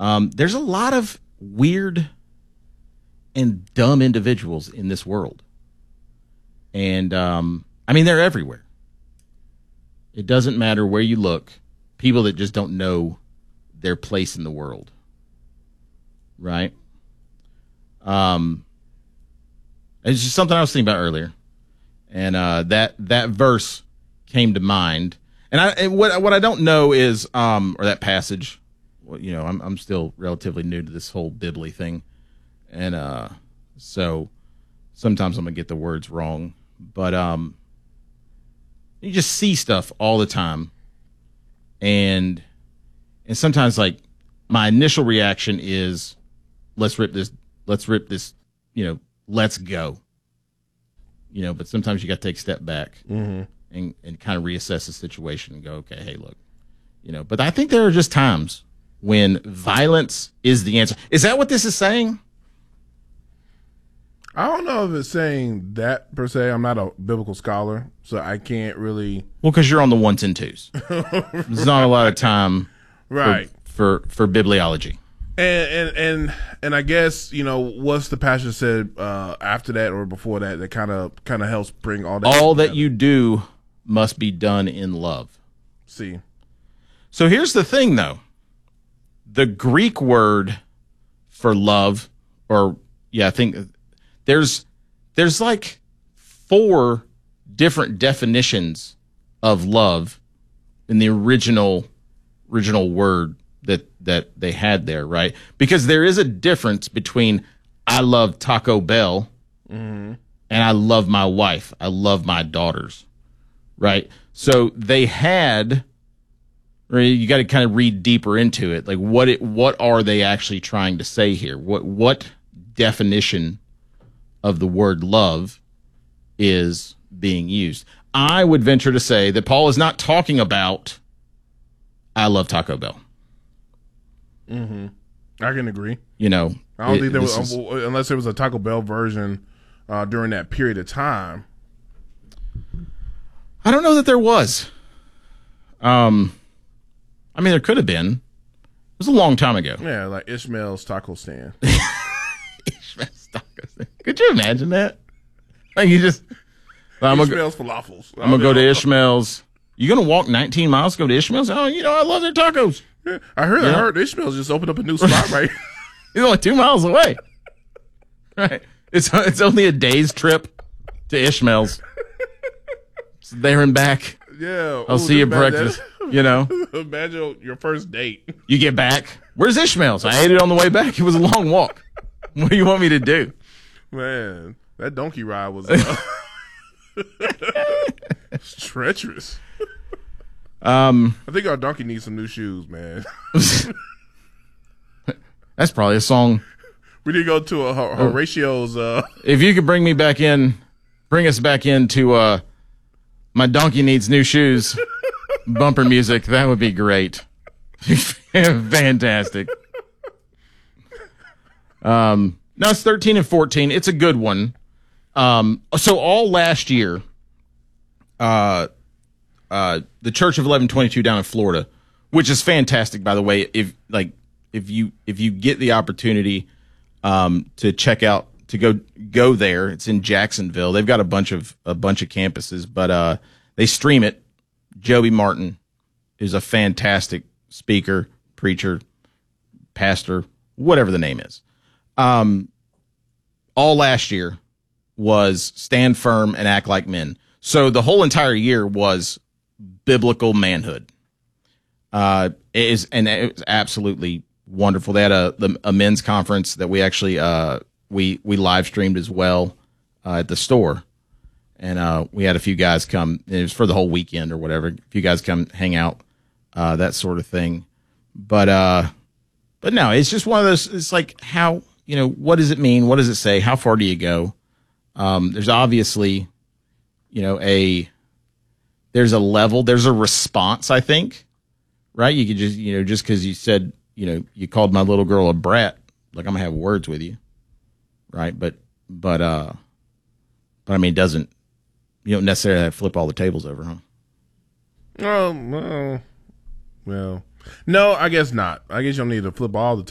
There's a lot of weird and dumb individuals in this world. And, they're everywhere. It doesn't matter where you look. People that just don't know their place in the world. Right? It's just something I was thinking about earlier. And that verse came to mind. And what I don't know is, or that passage, I'm still relatively new to this whole Bibli thing. And so sometimes I'm going to get the words wrong. But you just see stuff all the time. And sometimes, like, my initial reaction is, let's rip this, let's go. But sometimes you got to take a step back and kind of reassess the situation and go, okay, hey, look. But I think there are just times when violence is the answer. Is that what this is saying? I don't know if it's saying that per se. I'm not a biblical scholar, so I can't really. Well, because you're on the ones and twos. There's not a lot of time, right, for bibliology. And I guess what's the passage said after that or before that kind of helps bring all that. All that you do must be done in love. See. So here's the thing, though. The Greek word for love, I think. There's like 4 different definitions of love in the original word that they had there, right? Because there is a difference between I love Taco Bell and I love my wife. I love my daughters, right? So they had, you got to kind of read deeper into it. Like what are they actually trying to say here? What definition of the word love is being used? I would venture to say that Paul is not talking about I love Taco Bell. Mm-hmm. I can agree. I don't think there was, unless there was a Taco Bell version during that period of time. I don't know that there was. There could have been. It was a long time ago. Yeah, like Ishmael's Taco Stand. Ishmael's Taco Stand. Could you imagine that? Like Ishmael's Falafels. I'm going to go to Ishmael's. You going to walk 19 miles to go to Ishmael's? Oh, I love their tacos. Yeah, I heard Ishmael's just opened up a new spot, right? It's only 2 miles away. Right. It's only a day's trip to Ishmael's. It's there and back. Yeah. I'll see you at breakfast. Imagine your first date. You get back. Where's Ishmael's? I ate it on the way back. It was a long walk. What do you want me to do? Man, that donkey ride was treacherous. I think our donkey needs some new shoes, man. That's probably a song. We need to go to a Horatio's. If you could bring us back into my donkey needs new shoes bumper music, that would be great. Fantastic. No, it's 13 and 14. It's a good one. So all last year, the Church of 1122 down in Florida, which is fantastic, by the way. If you get the opportunity to check out, to go there, it's in Jacksonville. They've got a bunch of campuses, but they stream it. Joby Martin is a fantastic speaker, preacher, pastor, whatever the name is. All last year was Stand Firm and Act Like Men. So the whole entire year was biblical manhood. It was absolutely wonderful. They had a men's conference that we actually we live streamed as well at the store, and we had a few guys come. It was for the whole weekend or whatever. A few guys come hang out, that sort of thing. But no, it's just one of those. It's like, how, what does it mean? What does it say? How far do you go? There's obviously, there's a level, there's a response, I think, right? You could just, just because you said, you called my little girl a brat, like, I'm gonna have words with you, right? But I mean, you don't necessarily have to flip all the tables over, huh? Oh, well, no, I guess not. I guess you don't need to flip all the